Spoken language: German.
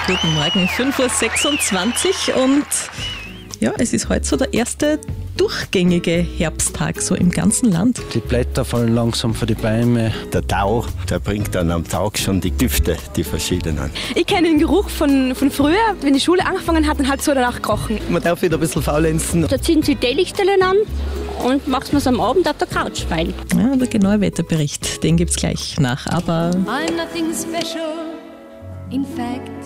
Guten Morgen, 5.26 Uhr und ja, es ist heute so der erste durchgängige Herbsttag so im ganzen Land. Die Blätter fallen langsam von den Bäumen. Der Tau, der bringt dann am Tag schon die Düfte, die verschiedenen. Ich kenne den Geruch von früher, wenn die Schule angefangen hat, dann hat es so danach gerochen. Man darf wieder ein bisschen faulenzen. Da ziehen sie die Lichterchen an und macht man es am Abend auf der Couch rein. Ja, der genaue Wetterbericht, den gibt's gleich nach, aber I'm nothing special, in fact